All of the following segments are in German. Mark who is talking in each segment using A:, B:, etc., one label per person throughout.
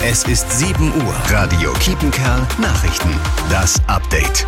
A: Es ist 7 Uhr. Radio Kiepenkerl Nachrichten. Das Update.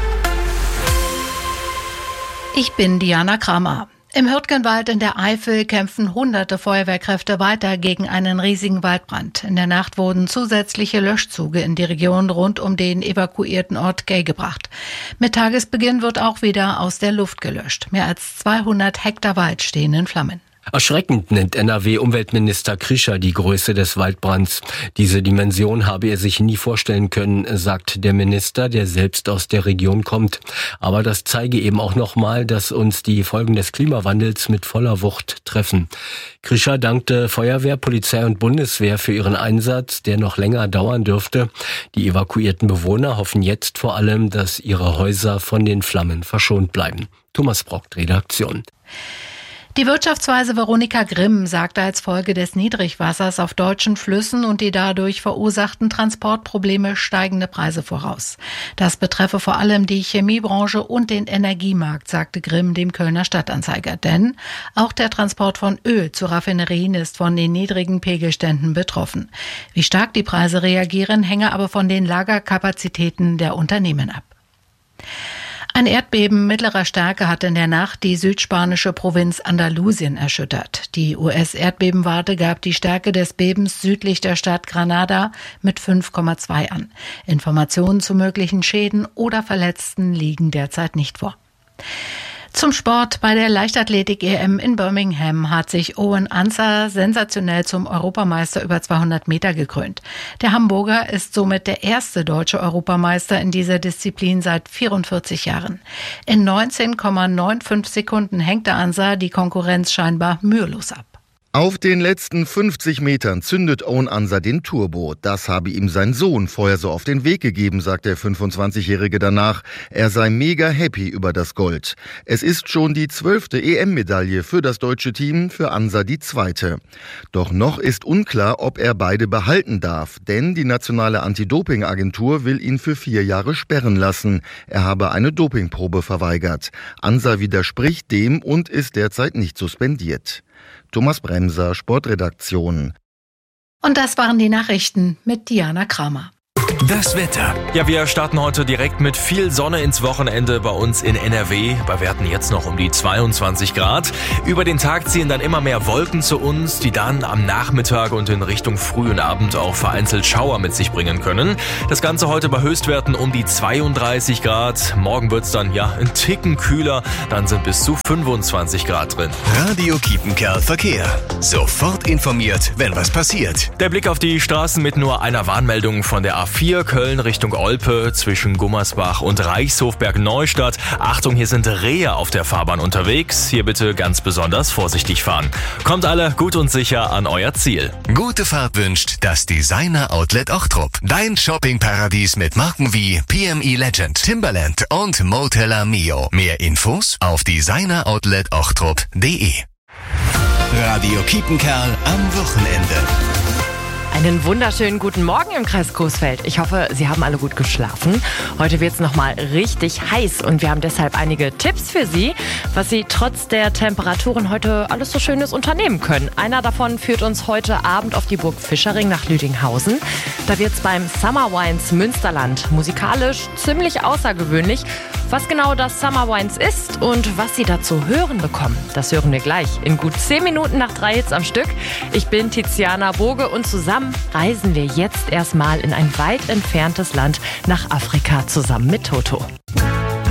B: Ich bin Diana Kramer. Im Hürtgenwald in der Eifel kämpfen hunderte Feuerwehrkräfte weiter gegen einen riesigen Waldbrand. In der Nacht wurden zusätzliche Löschzüge in die Region rund um den evakuierten Ort Gey gebracht. Mit Tagesbeginn wird auch wieder aus der Luft gelöscht. Mehr als 200 Hektar Wald stehen in Flammen.
C: Erschreckend nennt NRW-Umweltminister Krischer die Größe des Waldbrands. Diese Dimension habe er sich nie vorstellen können, sagt der Minister, der selbst aus der Region kommt. Aber das zeige eben auch nochmal, dass uns die Folgen des Klimawandels mit voller Wucht treffen. Krischer dankte Feuerwehr, Polizei und Bundeswehr für ihren Einsatz, der noch länger dauern dürfte. Die evakuierten Bewohner hoffen jetzt vor allem, dass ihre Häuser von den Flammen verschont bleiben. Thomas Brockt, Redaktion.
B: Die Wirtschaftsweise Veronika Grimm sagte als Folge des Niedrigwassers auf deutschen Flüssen und die dadurch verursachten Transportprobleme steigende Preise voraus. Das betreffe vor allem die Chemiebranche und den Energiemarkt, sagte Grimm dem Kölner Stadtanzeiger. Denn auch der Transport von Öl zu Raffinerien ist von den niedrigen Pegelständen betroffen. Wie stark die Preise reagieren, hänge aber von den Lagerkapazitäten der Unternehmen ab. Ein Erdbeben mittlerer Stärke hat in der Nacht die südspanische Provinz Andalusien erschüttert. Die US-Erdbebenwarte gab die Stärke des Bebens südlich der Stadt Granada mit 5,2 an. Informationen zu möglichen Schäden oder Verletzten liegen derzeit nicht vor. Zum Sport. Bei der Leichtathletik-EM in Birmingham hat sich Owen Ansah sensationell zum Europameister über 200 Meter gekrönt. Der Hamburger ist somit der erste deutsche Europameister in dieser Disziplin seit 44 Jahren. In 19,95 Sekunden hängte Ansah die Konkurrenz scheinbar mühelos ab.
D: Auf den letzten 50 Metern zündet Owen Ansah den Turbo. Das habe ihm sein Sohn vorher so auf den Weg gegeben, sagt der 25-Jährige danach. Er sei mega happy über das Gold. Es ist schon die 12. EM-Medaille für das deutsche Team, für Ansah die 2. Doch noch ist unklar, ob er beide behalten darf. Denn die nationale Anti-Doping-Agentur will ihn für 4 Jahre sperren lassen. Er habe eine Dopingprobe verweigert. Ansah widerspricht dem und ist derzeit nicht suspendiert. Thomas Bremser, Sportredaktion.
B: Und das waren die Nachrichten mit Diana Kramer.
A: Das Wetter.
E: Ja, wir starten heute direkt mit viel Sonne ins Wochenende bei uns in NRW. Bei Werten jetzt noch um die 22 Grad. Über den Tag ziehen dann immer mehr Wolken zu uns, die dann am Nachmittag und in Richtung frühen Abend auch vereinzelt Schauer mit sich bringen können. Das Ganze heute bei Höchstwerten um die 32 Grad. Morgen wird's dann ein Ticken kühler. Dann sind bis zu 25 Grad drin.
A: Radio Kiepenkerl Verkehr. Sofort informiert, wenn was passiert.
E: Der Blick auf die Straßen mit nur einer Warnmeldung von der A4 Köln Richtung Olpe zwischen Gummersbach und Reichshofberg-Neustadt. Achtung, hier sind Rehe auf der Fahrbahn unterwegs. Hier bitte ganz besonders vorsichtig fahren. Kommt alle gut und sicher an euer Ziel.
A: Gute Fahrt wünscht das Designer Outlet Ochtrup. Dein Shoppingparadies mit Marken wie PME Legend, Timberland und Motella Mio. Mehr Infos auf designeroutletOchtrup.de. Radio Kiepenkerl am Wochenende.
F: Einen wunderschönen guten Morgen im Kreis Coesfeld. Ich hoffe, Sie haben alle gut geschlafen. Heute wird es nochmal richtig heiß und wir haben deshalb einige Tipps für Sie, was Sie trotz der Temperaturen heute alles so Schönes unternehmen können. Einer davon führt uns heute Abend auf die Burg Fischering nach Lüdinghausen. Da wird es beim Summer Wines Münsterland musikalisch ziemlich außergewöhnlich. Was genau das Summer Wines ist und was Sie dazu hören bekommen, das hören wir gleich in gut 10 Minuten nach 3 Hits am Stück. Ich bin Tiziana Boge und zusammen reisen wir jetzt erstmal in ein weit entferntes Land nach Afrika zusammen mit Toto.